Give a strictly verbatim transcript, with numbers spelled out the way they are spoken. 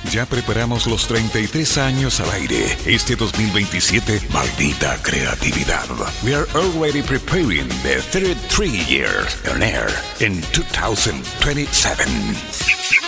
Ya preparamos los treinta y tres años al aire. Este dos mil veintisiete, maldita creatividad. We are already preparing the thirty-three years on air in two thousand twenty-seven.